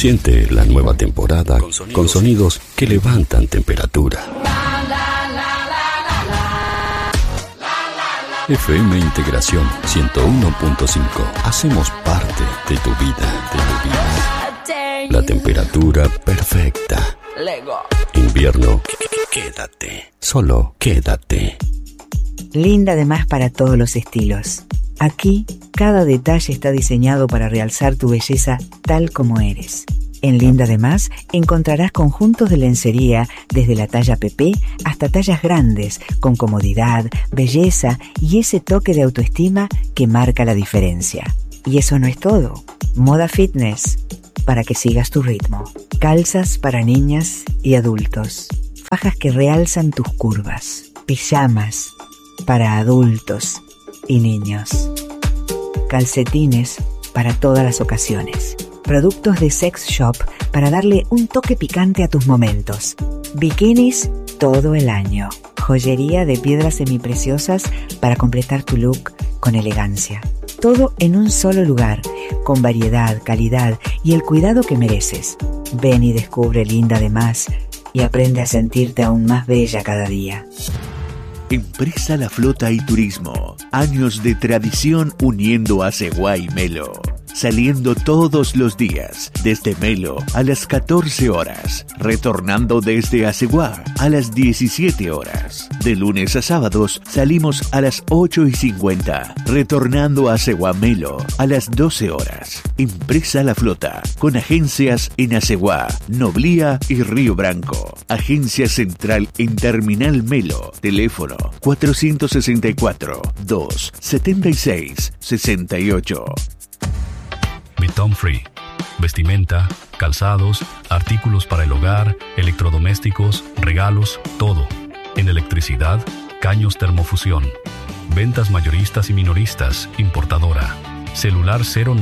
Siente la nueva temporada con sonidos que levantan temperatura. FM Integración 101.5. Hacemos parte de tu vida, La temperatura perfecta. Invierno, quédate. Solo quédate. Linda de Más para todos los estilos. Aquí, cada detalle está diseñado para realzar tu belleza tal como eres. En Linda de Más encontrarás conjuntos de lencería desde la talla PP hasta tallas grandes, con comodidad, belleza y ese toque de autoestima que marca la diferencia. Y eso no es todo. Moda fitness, para que sigas tu ritmo. Calzas para niñas y adultos. Fajas que realzan tus curvas. Pijamas para adultos y niños. Calcetines para todas las ocasiones. Productos de sex shop para darle un toque picante a tus momentos. Bikinis todo el año. Joyería de piedras semipreciosas para completar tu look con elegancia. Todo en un solo lugar, con variedad, calidad y el cuidado que mereces. Ven y descubre Linda de Más y aprende a sentirte aún más bella cada día. Empresa La Flota y Turismo. Años de tradición uniendo a Aceguá y Melo. Saliendo todos los días, desde Melo a las 14 horas, retornando desde Aceguá a las 17 horas. De lunes a sábados salimos a las 8:50, retornando a Aceguá Melo a las 12 horas. Empresa La Flota, con agencias en Aceguá, Noblía y Río Branco. Agencia central en Terminal Melo. Teléfono 464-276-68. Tom Free. Vestimenta, calzados, artículos para el hogar, electrodomésticos, regalos, todo. En electricidad, caños termofusión. Ventas mayoristas y minoristas, importadora. Celular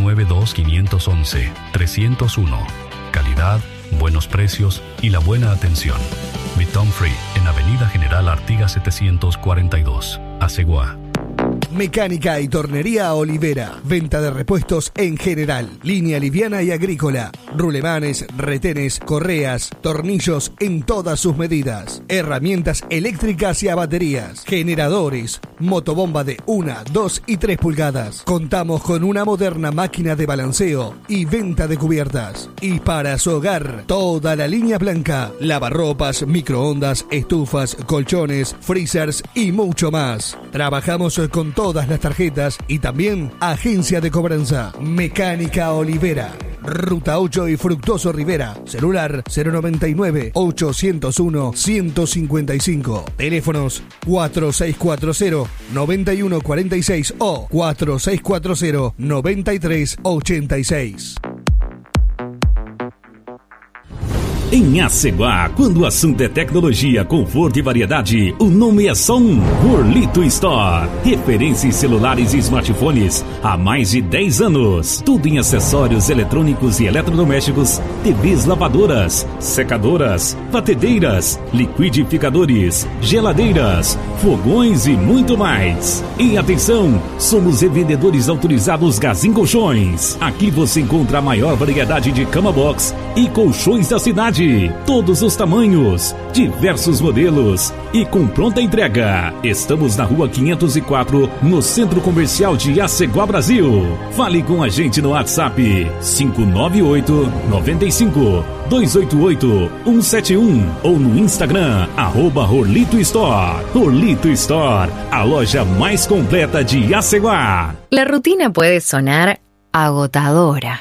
092-511-301. Calidad, buenos precios y la buena atención. Tom Free, en Avenida General Artigas 742, Aceguá. Mecánica y Tornería Olivera. Venta de repuestos en general. Línea liviana y agrícola. Rulemanes, retenes, correas, tornillos en todas sus medidas. Herramientas eléctricas y a baterías. Generadores. Motobomba de 1, 2 y 3 pulgadas. Contamos con una moderna máquina de balanceo y venta de cubiertas. Y para su hogar, toda la línea blanca. Lavarropas, microondas, estufas, colchones, freezers y mucho más. Trabajamos con todas las tarjetas y también agencia de cobranza. Mecánica Olivera. Ruta 8 y Fructuoso Rivera. Celular 099-801-155. Teléfonos 4640-9146 o 4640-9386. Em Aceguá, quando o assunto é tecnologia, conforto e variedade, o nome é só um: Orlito Store. Referência em celulares e smartphones há mais de 10 anos. Tudo em acessórios eletrônicos e eletrodomésticos, TVs, lavadoras, secadoras, batedeiras, liquidificadores, geladeiras, fogões e muito mais. E atenção, somos revendedores autorizados Gazin Colchões. Aqui você encontra a maior variedade de cama box e colchões da cidade. Todos os tamanhos, diversos modelos e com pronta entrega. Estamos na rua 504, no Centro Comercial de Aceguá, Brasil. Fale com a gente no WhatsApp 598-95-288-171 ou no Instagram @Orlito Store. Orlito Store, a loja mais completa de Aceguá. La rutina puede sonar agotadora.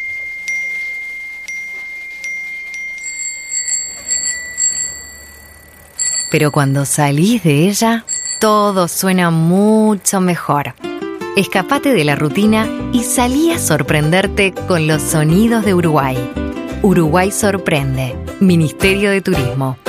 Pero cuando salís de ella, todo suena mucho mejor. Escapate de la rutina y salí a sorprenderte con los sonidos de Uruguay. Uruguay sorprende. Ministerio de Turismo.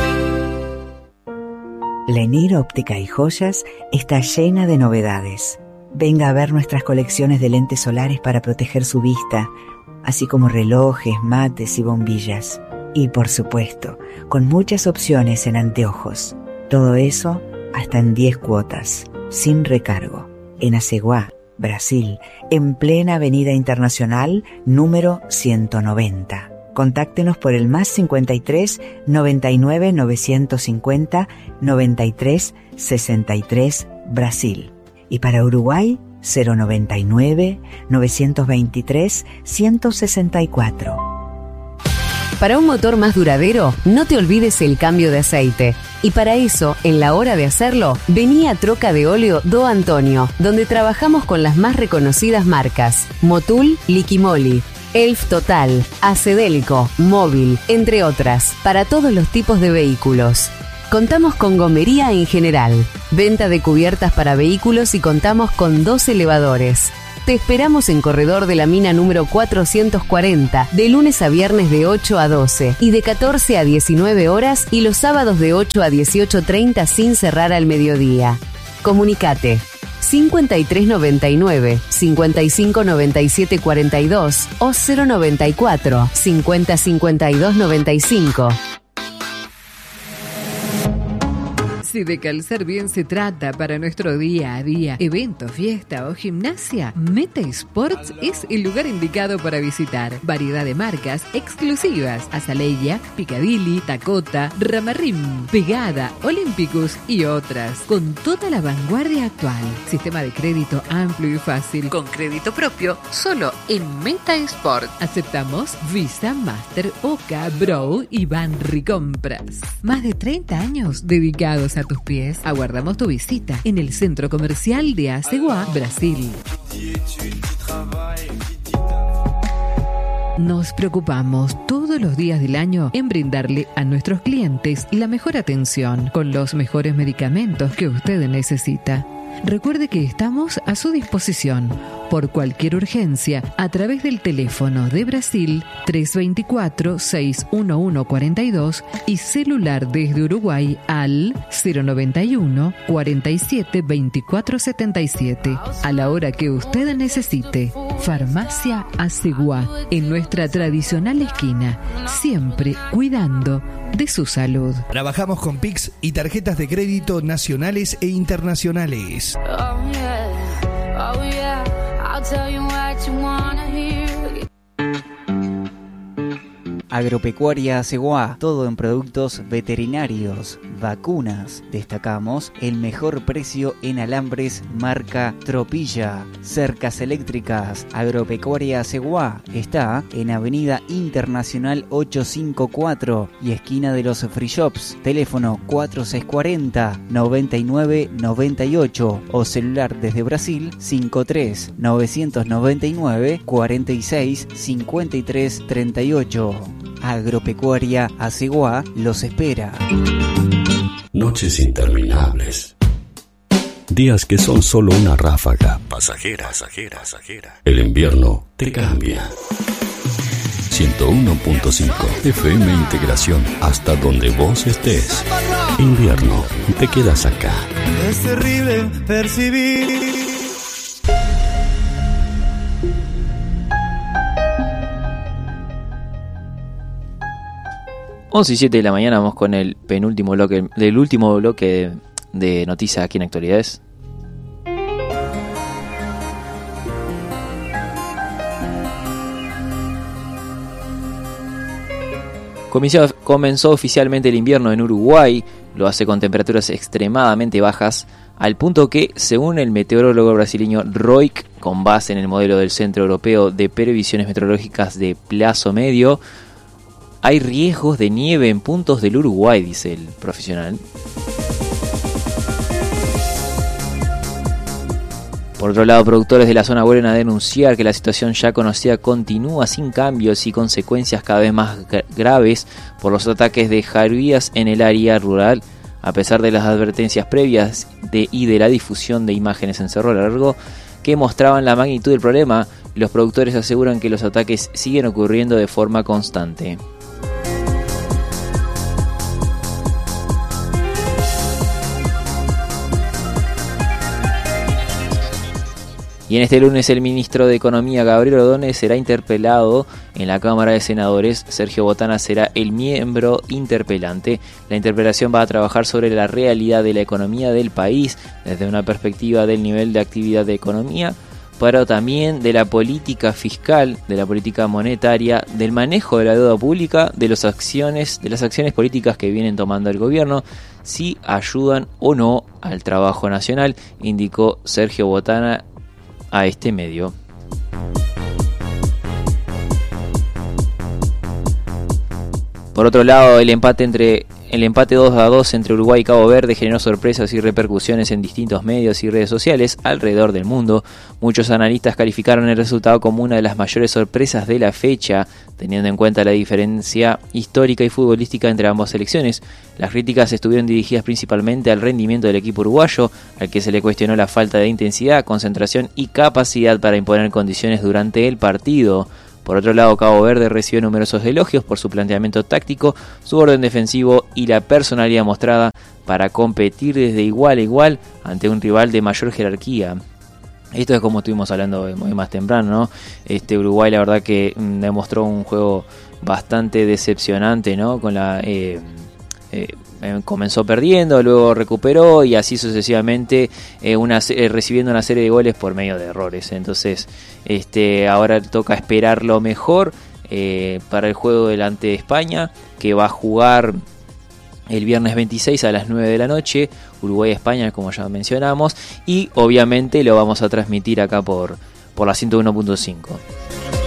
Lenir Óptica y Joyas está llena de novedades. Venga a ver nuestras colecciones de lentes solares para proteger su vista, así como relojes, mates y bombillas. Y por supuesto, con muchas opciones en anteojos. Todo eso hasta en 10 cuotas, sin recargo. En Aceguá, Brasil, en plena Avenida Internacional, número 190. Contáctenos por el +53 99 950 93 63 Brasil. Y para Uruguay, 099 923 164. Para un motor más duradero, no te olvides el cambio de aceite. Y para eso, en la hora de hacerlo, vení a Troca de Óleo Do Antonio, donde trabajamos con las más reconocidas marcas: Motul, Liquimoli, Elf Total, Acedelco, Móvil, entre otras, para todos los tipos de vehículos. Contamos con gomería en general, venta de cubiertas para vehículos y contamos con 2 elevadores. Te esperamos en Corredor de la Mina número 440, de lunes a viernes de 8 a 12 y de 14 a 19 horas y los sábados de 8 a 18:30 sin cerrar al mediodía. Comunicate 5399 5597 42 o 094 50 52 95. Si de calzar bien se trata para nuestro día a día, evento, fiesta o gimnasia, Meta Sports es el lugar indicado para visitar. Variedad de marcas exclusivas: Azaleia, Picadilly, Dakota, Ramarrim, Pegada, Olympicus y otras, con toda la vanguardia actual. Sistema de crédito amplio y fácil, con crédito propio, solo en Meta Sports. Aceptamos Visa, Master, Oca, Bro y Banricompras. Más de 30 años dedicados a tus pies. Aguardamos tu visita en el Centro Comercial de Aceguá, Brasil. Nos preocupamos todos los días del año en brindarle a nuestros clientes la mejor atención con los mejores medicamentos que usted necesita. Recuerde que estamos a su disposición por cualquier urgencia a través del teléfono de Brasil 324-611-42 y celular desde Uruguay al 091 47 24 77 a la hora que usted necesite. Farmacia Aceguá, en nuestra tradicional esquina, siempre cuidando de su salud. Trabajamos con Pix y tarjetas de crédito nacionales e internacionales. Oh yeah, oh yeah, I'll tell you what you wanna hear. Agropecuaria Aceguá, todo en productos veterinarios, vacunas. Destacamos el mejor precio en alambres marca Tropilla. Cercas eléctricas. Agropecuaria Aceguá está en Avenida Internacional 854 y esquina de los Free Shops. Teléfono 4640-9998 o celular desde Brasil 53-999 46 53 38. Agropecuaria Aceguá los espera. Noches interminables. Días que son solo una ráfaga pasajera. El invierno te cambia. 101.5 FM Integración, hasta donde vos estés. Invierno, te quedas acá. Es terrible percibir. 11:07 de la mañana, vamos con el penúltimo bloque, del último bloque de noticias aquí en Actualidades. Comenzó oficialmente el invierno en Uruguay, lo hace con temperaturas extremadamente bajas, al punto que, según el meteorólogo brasileño Roig, con base en el modelo del Centro Europeo de Previsiones Meteorológicas de Plazo Medio, hay riesgos de nieve en puntos del Uruguay, dice el profesional. Por otro lado, productores de la zona vuelven a denunciar que la situación ya conocida continúa sin cambios y consecuencias cada vez más graves por los ataques de jaruías en el área rural. A pesar de las advertencias previas y de la difusión de imágenes en Cerro Largo que mostraban la magnitud del problema, los productores aseguran que los ataques siguen ocurriendo de forma constante. Y en este lunes el ministro de Economía, Gabriel Ordóñez, será interpelado en la Cámara de Senadores. Sergio Botana será el miembro interpelante. La interpelación va a trabajar sobre la realidad de la economía del país desde una perspectiva del nivel de actividad de economía, pero también de la política fiscal, de la política monetaria, del manejo de la deuda pública, de las acciones políticas que vienen tomando el gobierno, si ayudan o no al trabajo nacional, indicó Sergio Botana a este medio. Por otro lado, el empate 2-2 entre Uruguay y Cabo Verde generó sorpresas y repercusiones en distintos medios y redes sociales alrededor del mundo. Muchos analistas calificaron el resultado como una de las mayores sorpresas de la fecha, teniendo en cuenta la diferencia histórica y futbolística entre ambas selecciones. Las críticas estuvieron dirigidas principalmente al rendimiento del equipo uruguayo, al que se le cuestionó la falta de intensidad, concentración y capacidad para imponer condiciones durante el partido. Por otro lado, Cabo Verde recibió numerosos elogios por su planteamiento táctico, su orden defensivo y la personalidad mostrada para competir desde igual a igual ante un rival de mayor jerarquía. Esto es como estuvimos hablando muy más temprano, ¿no? Uruguay la verdad que demostró un juego bastante decepcionante, ¿no? Con comenzó perdiendo, luego recuperó y así sucesivamente, recibiendo una serie de goles por medio de errores. Entonces ahora toca esperar lo mejor para el juego delante de España, que va a jugar el viernes 26 a las 9 de la noche, Uruguay-España, como ya mencionamos, y obviamente lo vamos a transmitir acá por la 101.5.